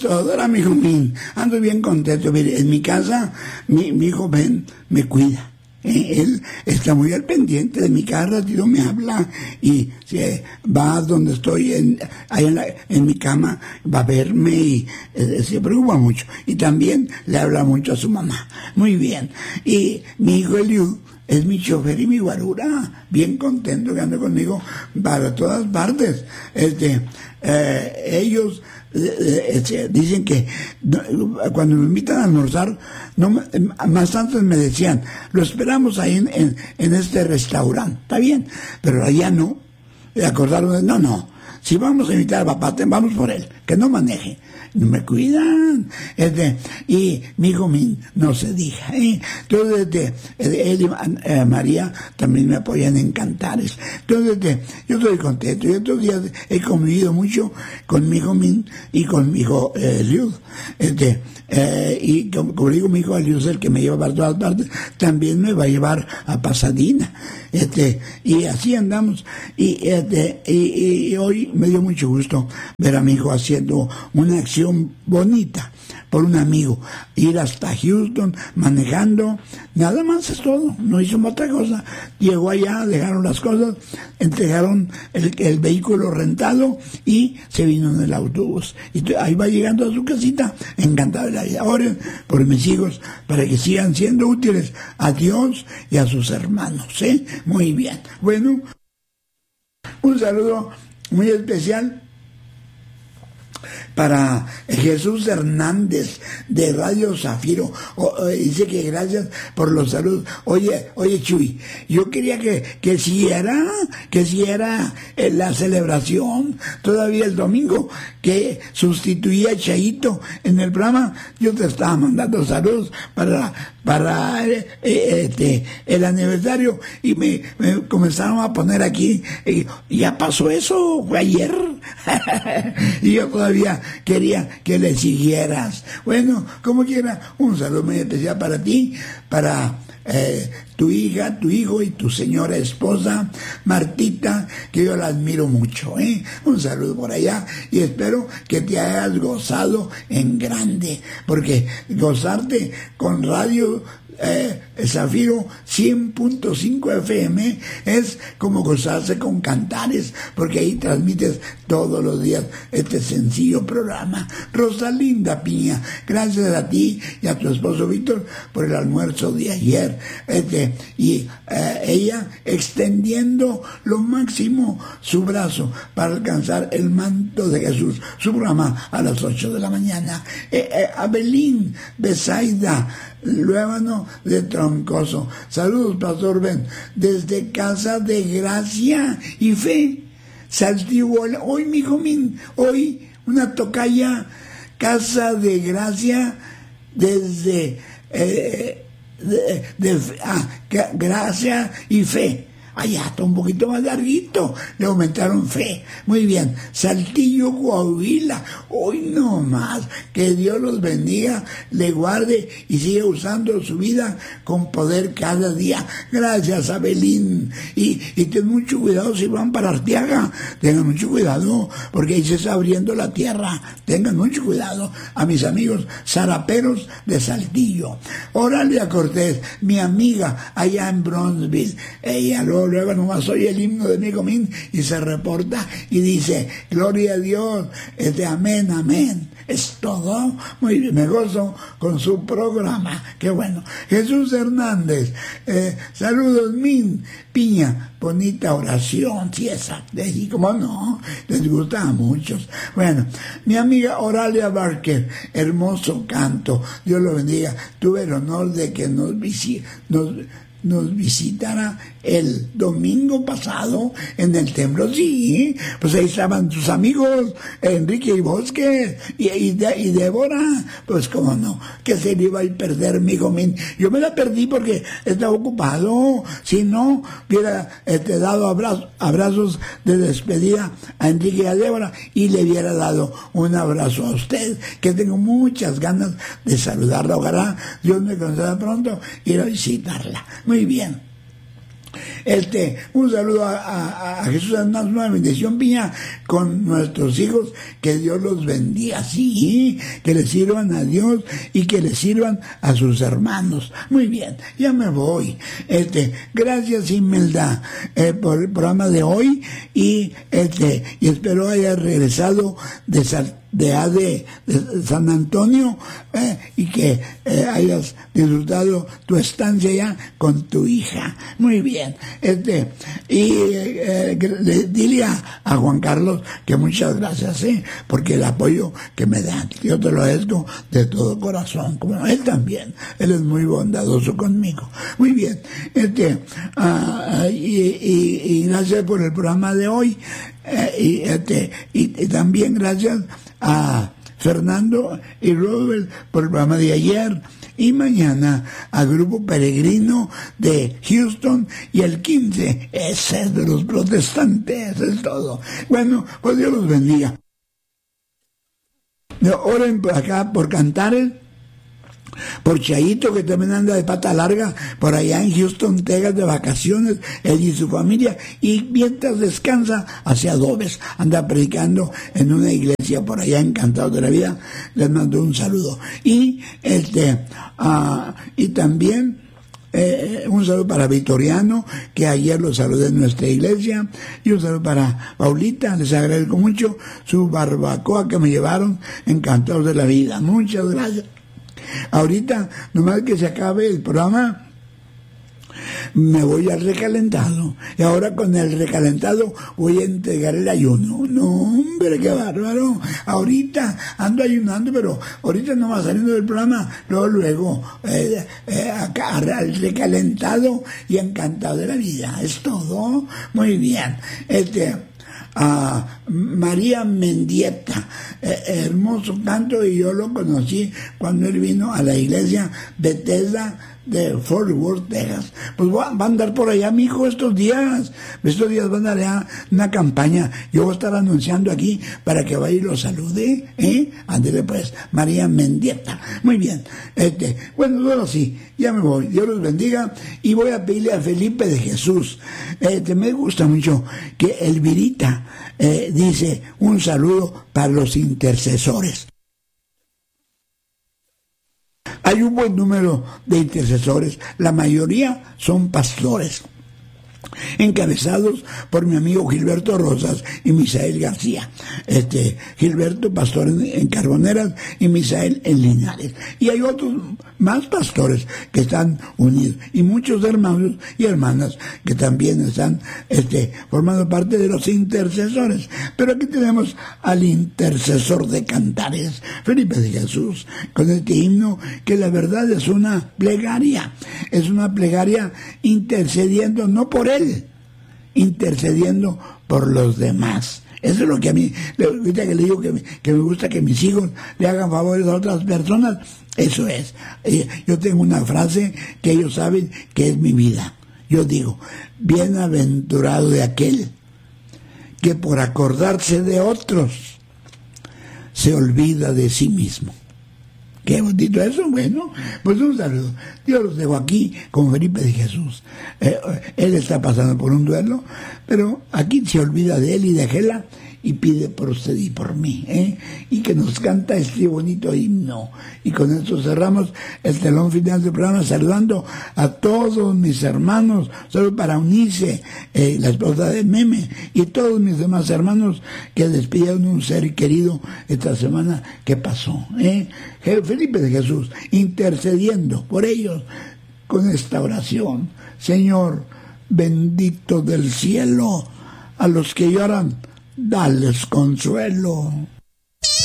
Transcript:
Ahora, mi hijo, ando bien contento. Mire, en mi casa, mi hijo Ben me cuida. Él está muy al pendiente de mi cada ratito me habla y va donde estoy ahí en mi cama, va a verme y se preocupa mucho. Y también le habla mucho a su mamá. Muy bien. Y mi hijo Eliud es mi chofer y mi guarura, bien contento que anda conmigo para todas partes. Ellos dicen que cuando me invitan a almorzar, más antes me decían, lo esperamos ahí en este restaurante, está bien, pero allá no. Y acordaron de, no, si vamos a invitar a papá, vamos por él, que no maneje. No me cuidan, y mi hijo no se diga, entonces él y María también me apoyan en cantares, entonces yo estoy contento. Y estos días he convivido mucho con mi hijo y con mi hijo Eliud, y como digo, mi hijo Eliud es el que me lleva para todas partes, también me va a llevar a Pasadena, y así andamos, y hoy me dio mucho gusto ver a mi hijo haciendo una acción bonita por un amigo, ir hasta Houston manejando, nada más es todo, no hizo otra cosa. Llegó allá, dejaron las cosas, entregaron el vehículo rentado y se vino en el autobús. Y ahí va llegando a su casita, encantado de la vida. Oren por mis hijos para que sigan siendo útiles a Dios y a sus hermanos, Muy bien. Bueno, un saludo muy especial para Jesús Hernández de Radio Zafiro. Dice que gracias por los saludos. Oye Chuy, yo quería que siguiera la celebración todavía el domingo, que sustituía a Chaito en el programa. Yo te estaba mandando saludos para el aniversario y me comenzaron a poner aquí, ya pasó eso, fue ayer. Y yo todavía quería que le siguieras. Bueno, como quiera, un saludo muy especial para ti, para tu hija, tu hijo y tu señora esposa, Martita, que yo la admiro mucho, Un saludo por allá y espero que te hayas gozado en grande, porque gozarte con Radio Zafiro 100.5 FM es como gozarse con Cantares, porque ahí transmites todos los días este sencillo programa. Rosalinda Piña, gracias a ti y a tu esposo Víctor por el almuerzo de ayer, y ella extendiendo lo máximo su brazo para alcanzar el manto de Jesús. Su programa a las 8 de la mañana. Abelín Besaida Luébano de Troncoso, saludos Pastor Ben, desde Casa de Gracia y Fe, Saltillo. Hoy mijo hoy una tocaya, Casa de Gracia, desde Gracia y Fe. Allá está un poquito más larguito, le aumentaron Fe. Muy bien, Saltillo, Coahuila, hoy no más, que Dios los bendiga, le guarde y siga usando su vida con poder cada día. Gracias, Abelín. Y ten mucho cuidado si van para Arteaga, tengan mucho cuidado, porque ahí se está abriendo la tierra, tengan mucho cuidado. A mis amigos zaraperos de Saltillo. Oralia Cortés, mi amiga allá en Bronzeville, ella luego nomás oye el himno de mi comín y se reporta y dice, gloria a Dios, amén, amén. Es todo. Muy bien, me gozo con su programa. Qué bueno. Jesús Hernández, saludos, Piña, bonita oración, sí, esa, y como no, les gusta a muchos. Bueno, mi amiga Oralia Barker, hermoso canto, Dios lo bendiga. Tuve el honor de que nos visitara el domingo pasado en el templo. Sí, pues ahí estaban tus amigos Enrique y Bosque y Débora, pues cómo no, que se le iba a perder mi hijo. Yo me la perdí porque estaba ocupado, si no hubiera dado abrazos de despedida a Enrique y a Débora y le hubiera dado un abrazo a usted, que tengo muchas ganas de saludarla. Ojalá Dios me conceda pronto ir a visitarla. Muy bien. Un saludo a Jesús Hernández, una bendición, Piña, con nuestros hijos, que Dios los bendiga, sí, que le sirvan a Dios y que le sirvan a sus hermanos. Muy bien, ya me voy. Gracias, Imelda, por el programa de hoy, y espero haya regresado de San Antonio, y que hayas disfrutado tu estancia ya con tu hija. Muy bien. Dile a Juan Carlos que muchas gracias, porque el apoyo que me dan, yo te lo agradezco de todo corazón, como él también. Él es muy bondadoso conmigo. Muy bien. Y gracias por el programa de hoy, y también gracias a Fernando y Robert por el programa de ayer, y mañana al Grupo Peregrino de Houston, y el 15, ese es de los protestantes, es todo. Bueno, pues Dios los bendiga. Oren por acá por Cantares, por Chayito, que también anda de pata larga por allá en Houston, Texas, de vacaciones, él y su familia, y mientras descansa hacia Adobes, anda predicando en una iglesia por allá, encantados de la vida. Les mando un saludo. Y también un saludo para Vitoriano, que ayer lo saludé en nuestra iglesia, y un saludo para Paulita, les agradezco mucho su barbacoa que me llevaron, encantados de la vida. Muchas gracias. Ahorita, nomás que se acabe el programa, me voy al recalentado, y ahora con el recalentado voy a entregar el ayuno. No, hombre, qué bárbaro. Ahorita ando ayunando, pero ahorita no va saliendo del programa, luego acá al recalentado, y encantado de la vida. Es todo. Muy bien. A María Mendieta, hermoso canto, y yo lo conocí cuando él vino a la iglesia Bethesda de Fort Worth, Texas. Pues va a andar por allá, mi hijo, estos días va a andar allá una campaña. Yo voy a estar anunciando aquí para que vaya y lo salude, ándele pues, María Mendieta. Muy bien. Bueno, ahora sí, ya me voy. Dios los bendiga, y voy a pedirle a Felipe de Jesús. Me gusta mucho que Elvirita dice un saludo para los intercesores. Hay un buen número de intercesores, la mayoría son pastores, encabezados por mi amigo Gilberto Rosas y Misael García. Gilberto, pastor en Carboneras, y Misael en Linares. Y hay otros más pastores que están unidos, y muchos hermanos y hermanas que también están formando parte de los intercesores. Pero aquí tenemos al intercesor de Cantares, Felipe de Jesús, con este himno que la verdad es una plegaria intercediendo no por él, intercediendo por los demás. Eso es lo que a mí, ahorita que le digo que me gusta que mis hijos le hagan favores a otras personas, eso es. Yo tengo una frase que ellos saben que es mi vida. Yo digo, bienaventurado de aquel que por acordarse de otros se olvida de sí mismo. Qué bonito eso. Bueno, pues un saludo. Dios los dejo aquí con Felipe de Jesús. Él está pasando por un duelo, pero aquí se olvida de él y de Gela, y pide por usted y por mí, y que nos canta este bonito himno. Y con esto cerramos el telón final del programa, saludando a todos mis hermanos. Solo para Unice, la esposa de Meme, y todos mis demás hermanos que despidieron un ser querido esta semana que pasó. Felipe de Jesús, intercediendo por ellos con esta oración. Señor, bendito del cielo, a los que lloran, dales consuelo.